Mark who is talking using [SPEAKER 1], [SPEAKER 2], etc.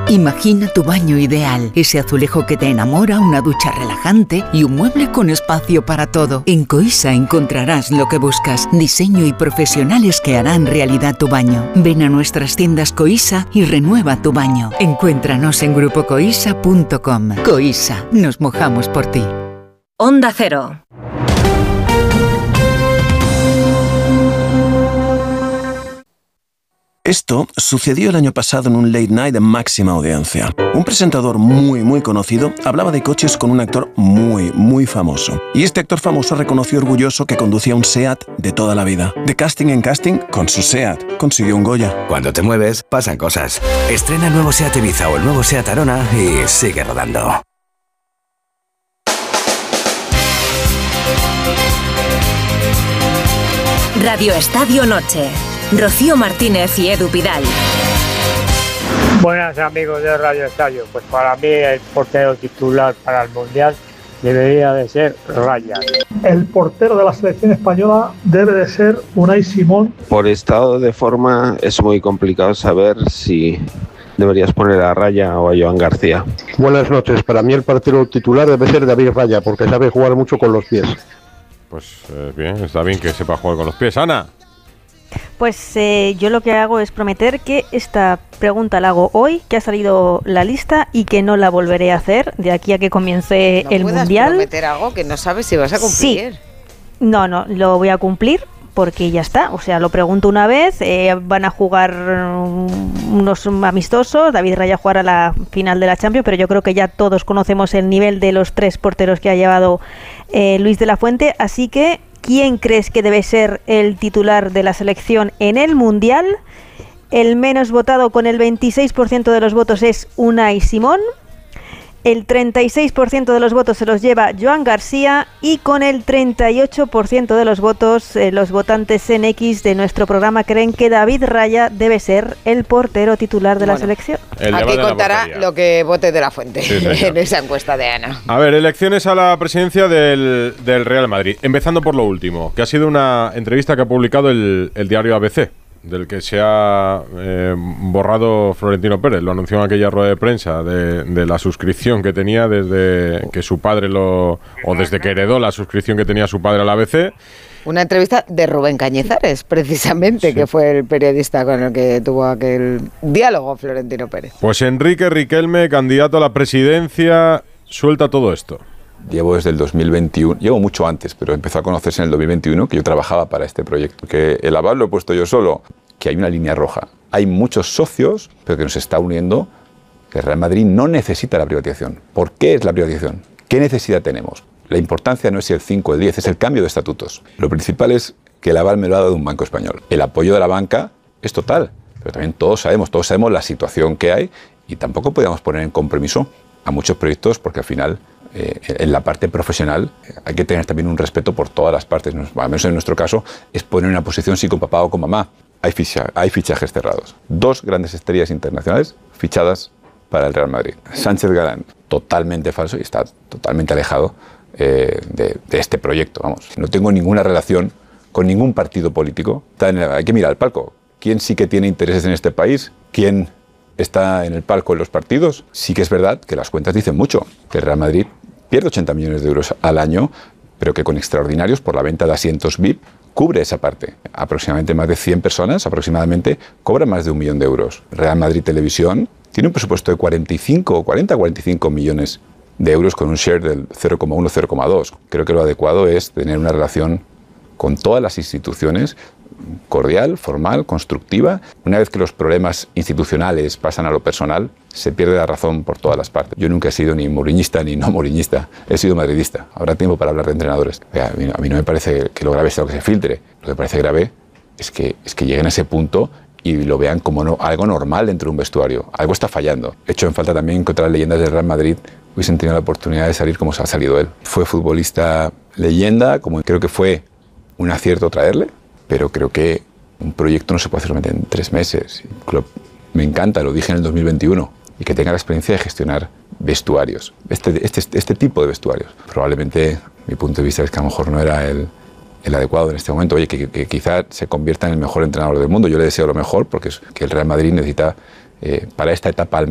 [SPEAKER 1] Imagina tu baño ideal, ese azulejo que te enamora, una ducha relajante y un mueble con espacio para todo. En Coisa encontrarás lo que buscas, diseño y profesionales que harán realidad tu baño. Ven a nuestras tiendas Coisa y renueva tu baño. Encuéntranos en grupocoisa.com. Coisa, nos mojamos por ti.
[SPEAKER 2] Onda Cero.
[SPEAKER 3] Esto sucedió el año pasado en un late night de máxima audiencia. Un presentador muy conocido hablaba de coches con un actor muy famoso. Y este actor famoso reconoció orgulloso que conducía un SEAT de toda la vida. De casting en casting, con su SEAT consiguió un Goya.
[SPEAKER 4] Cuando te mueves, pasan cosas. Estrena el nuevo SEAT Ibiza o el nuevo SEAT Arona y sigue rodando.
[SPEAKER 2] Radio Estadio Noche. Rocío Martínez y Edu Pidal.
[SPEAKER 5] Buenas amigos de Radio Estadio, pues para mí el portero titular para el Mundial debería de ser Raya.
[SPEAKER 6] El portero de la selección española debe de ser Unai Simón.
[SPEAKER 7] Por estado de forma es muy complicado saber si deberías poner a Raya o a Joan García.
[SPEAKER 8] Buenas noches, para mí el portero titular debe ser David Raya, porque sabe jugar mucho con los pies.
[SPEAKER 9] Pues bien, está bien que sepa jugar con los pies. Ana.
[SPEAKER 10] Pues yo lo que hago es prometer que esta pregunta la hago hoy, que ha salido la lista y que no la volveré a hacer de aquí a que comience el Mundial.
[SPEAKER 11] No puedes prometer algo que no sabes si vas a cumplir.
[SPEAKER 10] Sí. No, lo voy a cumplir porque ya está. O sea, lo pregunto una vez, van a jugar unos amistosos, David Raya jugará la final de la Champions, pero yo creo que ya todos conocemos el nivel de los tres porteros que ha llevado Luis de la Fuente, así que ¿quién crees que debe ser el titular de la selección en el Mundial? El menos votado con el 26% de los votos es Unai Simón. El 36% de los votos se los lleva Joan García y con el 38% de los votos los votantes en X de nuestro programa creen que David Raya debe ser el portero titular de la selección.
[SPEAKER 11] Aquí contará lo que vote de la Fuente en esa encuesta de Ana.
[SPEAKER 9] A ver, elecciones a la presidencia del Real Madrid. Empezando por lo último, que ha sido una entrevista que ha publicado el diario ABC, del que se ha borrado Florentino Pérez. Lo anunció en aquella rueda de prensa de la suscripción que tenía desde que su padre desde que heredó la suscripción que tenía su padre al ABC.
[SPEAKER 11] Una entrevista de Rubén Cañizares, precisamente, sí, que fue el periodista con el que tuvo aquel diálogo Florentino Pérez.
[SPEAKER 9] Pues Enrique Riquelme, candidato a la presidencia, suelta todo esto.
[SPEAKER 12] Llevo desde el 2021, llevo mucho antes, pero empezó a conocerse en el 2021 que yo trabajaba para este proyecto. Que el aval lo he puesto yo solo, que hay una línea roja. Hay muchos socios, pero que nos está uniendo, que el Real Madrid no necesita la privatización. ¿Por qué es la privatización? ¿Qué necesidad tenemos? La importancia no es si el 5 o el 10, es el cambio de estatutos. Lo principal es que el aval me lo ha dado un banco español. El apoyo de la banca es total, pero también todos sabemos la situación que hay y tampoco podemos poner en compromiso a muchos proyectos porque al final en la parte profesional hay que tener también un respeto por todas las partes. Al menos en nuestro caso es poner una posición sí con papá o con mamá. Hay fichajes cerrados. 2 grandes estrellas internacionales fichadas para el Real Madrid. Sánchez Galán, totalmente falso y está totalmente alejado de este proyecto. Vamos, no tengo ninguna relación con ningún partido político. Hay que mirar al palco. ¿Quién sí que tiene intereses en este país? ¿Quién está en el palco en los partidos? Sí que es verdad que las cuentas dicen mucho, que el Real Madrid pierde 80 millones de euros al año, pero que con extraordinarios por la venta de asientos VIP cubre esa parte. Aproximadamente más de 100 personas cobran más de 1 millón de euros. Real Madrid Televisión tiene un presupuesto de 40-45 millones de euros con un share del 0,1-0,2. Creo que lo adecuado es tener una relación con todas las instituciones cordial, formal, constructiva. Una vez que los problemas institucionales pasan a lo personal, se pierde la razón por todas las partes. Yo nunca he sido ni mourinhista ni no mourinhista, he sido madridista. Habrá tiempo para hablar de entrenadores. A mí no me parece que lo grave sea lo que se filtre. Lo que me parece grave es que lleguen a ese punto y lo vean como algo normal dentro de un vestuario. Algo está fallando. He hecho en falta también que otras leyendas del Real Madrid hubiesen tenido la oportunidad de salir como se ha salido él. Fue futbolista leyenda, como creo que fue un acierto traerle, pero creo que un proyecto no se puede hacer solamente en 3 meses. Me encanta, lo dije en el 2021, y que tenga la experiencia de gestionar vestuarios, este tipo de vestuarios. Probablemente mi punto de vista es que a lo mejor no era el adecuado en este momento. Oye, que quizá se convierta en el mejor entrenador del mundo. Yo le deseo lo mejor porque el Real Madrid necesita, para esta etapa al